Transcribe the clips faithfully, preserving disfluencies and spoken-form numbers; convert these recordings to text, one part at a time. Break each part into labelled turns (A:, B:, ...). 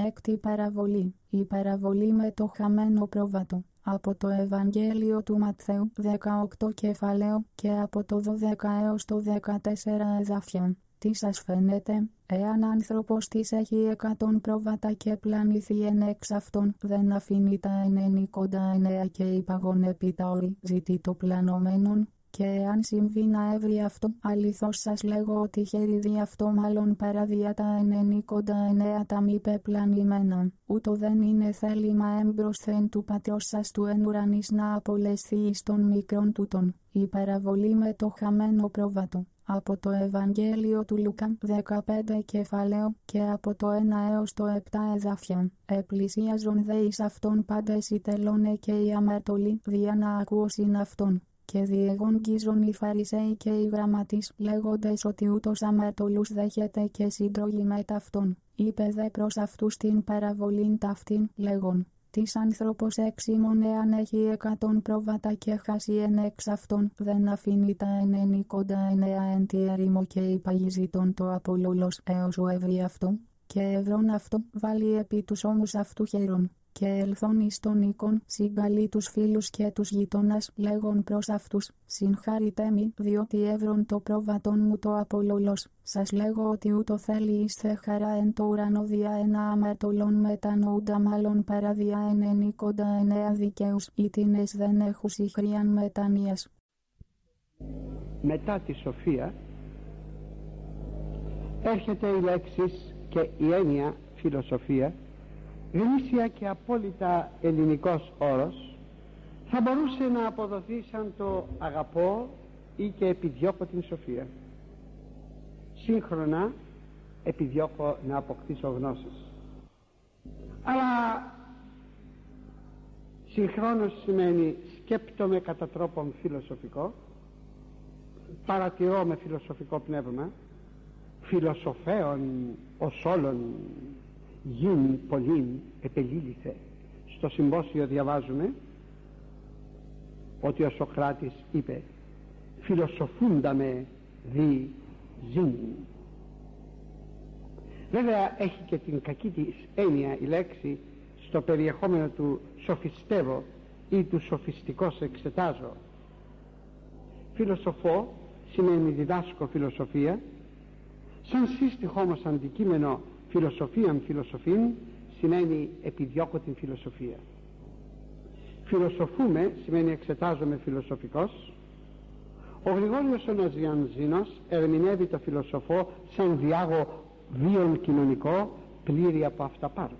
A: Έκτη παραβολή. Η παραβολή με το χαμένο πρόβατο. Από το Ευαγγέλιο του Ματθαίου δεκαοκτώ κεφάλαιο και από το δώδεκα έως το δεκατέσσερα εδάφια. Τι σας φαίνεται, εάν άνθρωπος της έχει εκατόν πρόβατα και πλανηθεί εν εξ αυτών, δεν αφήνει τα ενενηκόντα εννέα και υπαγών επί τα όρη, ζητεί το πλανωμένον. Και εάν συμβεί να έβρει αυτό, αληθώς σας λέγω ότι χαιριδεί αυτό μάλλον παραδία τα ενενηκόντα εννέα τα μη πεπλανημένα. Ούτω δεν είναι θέλημα έμπροσθεν του πατρός σας του εν ουρανής να απολεσθεί εις των μικρών τούτων. Η παραβολή με το χαμένο πρόβατο. Από το Ευαγγέλιο του Λουκά δεκαπέντε κεφάλαιο και από το ένα έως το επτά εδάφια. Επλησίαζον δε εις αυτόν πάντες οι τελώνε και οι αμαρτωλοί δια να ακούσιν αυτόν. Και διεγόγγιζον οι Φαρισαίοι και οι γραμματείς, λέγοντες ότι ούτως αμαρτωλούς δέχεται και συντρώγει με ταυτόν. Είπε δε προς αυτούς την παραβολήν ταυτήν, λέγον: Τις άνθρωπος έξιμον εάν έχει εκατόν πρόβατα και χάσει εν εξ αυτών, δεν αφήνει τα ενενηκόντα εννέα εν τη ερήμο και υπαγίζει τον το απολόλος έως ο ευρύ αυτό, και ευρών αυτό βάλει επί τους ώμους αυτού χερών. Και ελθόν εις τον οίκον, συγκαλεί τους φίλους και τους γειτόνας, λέγον προς αυτούς: Συγχάρητέ μη, διότι εύρον το πρόβατον μου το απολόλος. Σας λέγω ότι ούτω θέλει εις χαρά εν το ουρανό δια ένα αμαρτωλόν μετανοούντα μάλλον παραδιά ενενηκόντα εννέα δικαίους, ήτινες δεν έχουσι χρίαν μετανοίας.
B: Μετά τη σοφία έρχεται η λέξης και η έννοια φιλοσοφία, γνήσια και απόλυτα ελληνικός όρος. Θα μπορούσε να αποδοθεί σαν το αγαπώ ή και επιδιώκω την σοφία. Σύγχρονα επιδιώκω να αποκτήσω γνώσεις, αλλά συγχρόνως σημαίνει σκέπτομαι κατά τρόπον φιλοσοφικό, παρατηρώ με φιλοσοφικό πνεύμα, φιλοσοφέων ως όλων γίν πολλήν επελήλυθε. Στο συμπόσιο διαβάζουμε ότι ο Σοκράτης είπε φιλοσοφούνταμε δι ζήν. Βέβαια έχει και την κακή της έννοια η λέξη στο περιεχόμενο του σοφιστεύω ή του σοφιστικός εξετάζω. Φιλοσοφώ σημαίνει διδάσκω φιλοσοφία, σαν σύστιχο όμως αντικείμενο φιλοσοφίαν φιλοσοφήν σημαίνει επιδιώκω την φιλοσοφία. Φιλοσοφούμε σημαίνει εξετάζομαι φιλοσοφικός. Ο Γρηγόριος ο Ναζιανζίνος ερμηνεύει το φιλοσοφό σαν διάγω βίον κοινωνικό πλήρη από αυταπάρτου.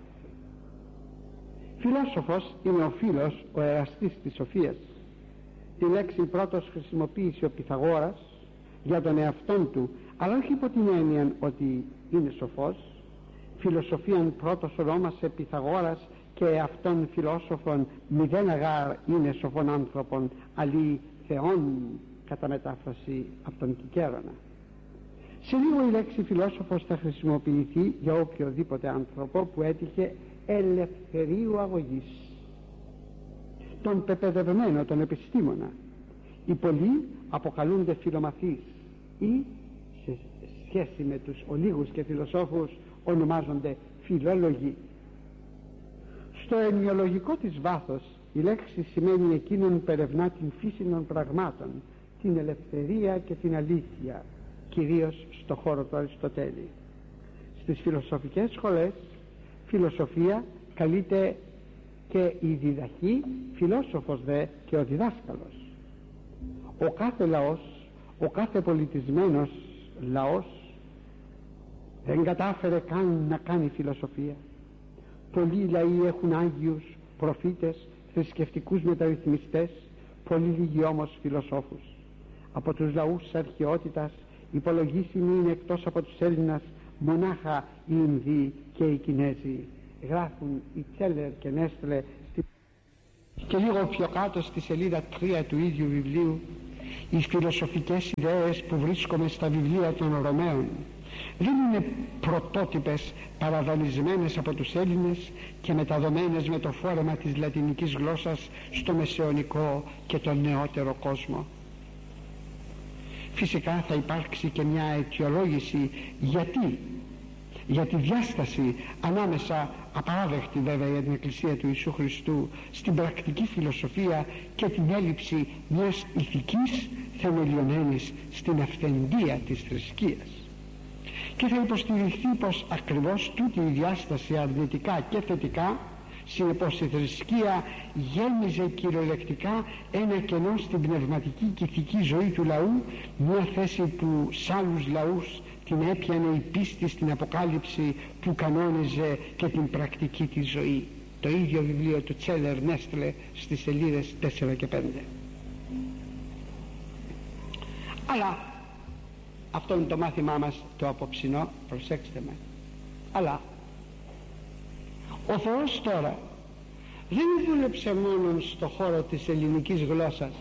B: Φιλόσοφος είναι ο φίλος, ο εραστής της σοφίας. Τη λέξη πρώτος χρησιμοποίησε ο Πυθαγόρας για τον εαυτόν του, αλλά όχι υπό την έννοια ότι είναι σοφός. Φιλοσοφίαν πρώτος ονόμασε Πυθαγόρας και αυτόν φιλόσοφον μηδέν αγάρ είναι σοφών άνθρωπον αλλή θεών, κατά μετάφραση από τον Κικέρονα. Σε λίγο η λέξη φιλόσοφος θα χρησιμοποιηθεί για οποιοδήποτε άνθρωπο που έτυχε ελευθερίου αγωγής, τον πεπαιδευμένο, τον επιστήμονα. Οι πολλοί αποκαλούνται φιλομαθείς ή σε σχέση με τους ολίγους και φιλοσόφους ονομάζονται φιλόλογοι. Στο ενοιολογικό της βάθος η λέξη σημαίνει εκείνον που ερευνά την φύση των πραγμάτων, την ελευθερία και την αλήθεια, κυρίως στο χώρο του Αριστοτέλη. Στις φιλοσοφικές σχολές φιλοσοφία καλείται και η διδαχή, φιλόσοφος δε και ο διδάσκαλος. Ο κάθε λαός, ο κάθε πολιτισμένος λαός δεν κατάφερε καν να κάνει φιλοσοφία. Πολλοί λαοί έχουν άγιους, προφήτες, θρησκευτικούς μεταρρυθμιστές, πολύ λίγοι όμως φιλοσόφους. Από τους λαούς της αρχαιότητας υπολογίσιμοι είναι εκτός από τους Έλληνας μονάχα οι Ινδοί και οι Κινέζοι. Γράφουν οι Τσέλερ και Νέστλε στη... και λίγο πιο κάτω στη σελίδα τρία του ίδιου βιβλίου οι φιλοσοφικές ιδέες που βρίσκομαι στα βιβλία των Ρωμαίων δεν είναι πρωτότυπες παραδανεισμένες από τους Έλληνες και μεταδομένες με το φόρεμα της λατινικής γλώσσας στο μεσαιωνικό και τον νεότερο κόσμο. Φυσικά θα υπάρξει και μια αιτιολόγηση γιατί για τη διάσταση ανάμεσα, απαράδεκτη βέβαια για την Εκκλησία του Ιησού Χριστού, στην πρακτική φιλοσοφία και την έλλειψη μιας ηθικής θεμελιωμένης στην αυθεντία της θρησκείας. Και θα υποστηριχθεί πως ακριβώς τούτη η διάσταση αρνητικά και θετικά, συνεπώς η θρησκεία γέμιζε κυριολεκτικά ένα κενό στην πνευματική και ηθική ζωή του λαού, μια θέση που σ' άλλους λαούς την έπιανε η πίστη στην Αποκάλυψη που κανόνιζε και την πρακτική της ζωή. Το ίδιο βιβλίο του Τσέλερ Νέστλε στις σελίδες τέσσερα και πέντε. Αλλά αυτό είναι το μάθημά μας το απόψινό, προσέξτε με. Αλλά ο Θεός τώρα δεν δούλεψε μόνο στο χώρο της ελληνικής γλώσσας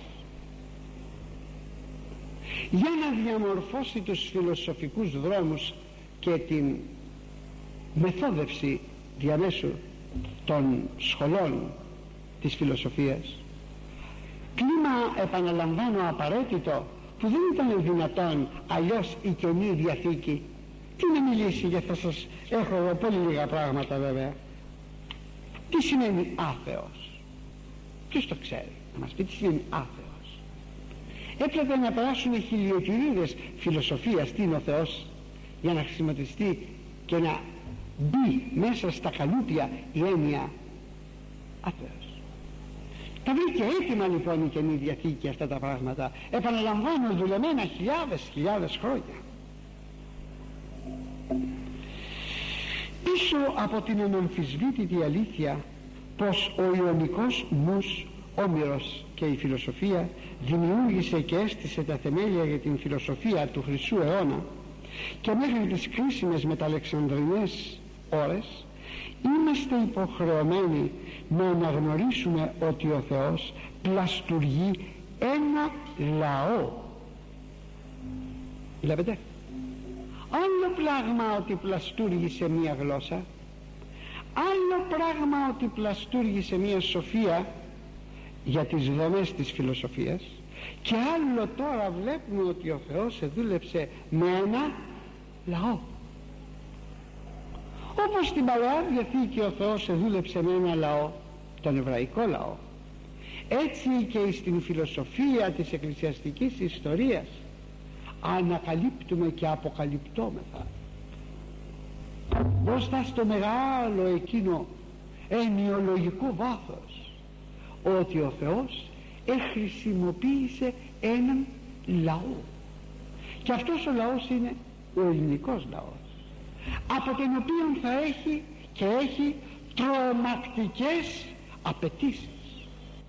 B: για να διαμορφώσει τους φιλοσοφικούς δρόμους και την μεθόδευση διαμέσου των σχολών της φιλοσοφίας, κλίμα, επαναλαμβάνω, απαραίτητο, που δεν ήταν δυνατόν αλλιώς η Καινή Διαθήκη. Τι να μιλήσει, γιατί θα σας έχω εδώ πολύ λίγα πράγματα βέβαια. Τι σημαίνει άθεος? Ποιος το ξέρει να μας πει τι σημαίνει άθεος? Έπρεπε να περάσουν χιλιοκυρίδες φιλοσοφίας τι είναι ο Θεός για να χρησιμοποιηθεί και να μπει μέσα στα καλούπια η έννοια άθεος. Τα βρήκε έτοιμα λοιπόν η Καινή Διαθήκη αυτά τα πράγματα, επαναλαμβάνω, δουλεμένα χιλιάδες χιλιάδες χρόνια. Πίσω από την αναμφισβήτητη αλήθεια πως ο Ιωνικός νους, Όμηρος και η φιλοσοφία δημιούργησε και έστησε τα θεμέλια για την φιλοσοφία του Χρυσού αιώνα και μέχρι τις κρίσιμες μεταλεξανδρινές ώρες, είμαστε υποχρεωμένοι να αναγνωρίσουμε ότι ο Θεός πλαστουργεί ένα λαό. Βλέπετε, άλλο πράγμα ότι πλαστούργησε μία γλώσσα, άλλο πράγμα ότι πλαστούργησε μία σοφία για τις δομές της φιλοσοφίας, και άλλο τώρα βλέπουμε ότι ο Θεός δούλεψε με ένα λαό. Όπως στην Παλαιά Διαθήκη ο Θεός δούλεψε με ένα λαό, τον εβραϊκό λαό, έτσι και στην φιλοσοφία της εκκλησιαστικής ιστορίας ανακαλύπτουμε και αποκαλυπτόμεθα μπροστά στο μεγάλο εκείνο ενιολογικό βάθος ότι ο Θεός εχρησιμοποίησε έναν λαό, και αυτός ο λαός είναι ο ελληνικός λαός, από τον οποίο θα έχει και έχει τρομακτικές απαιτήσεις.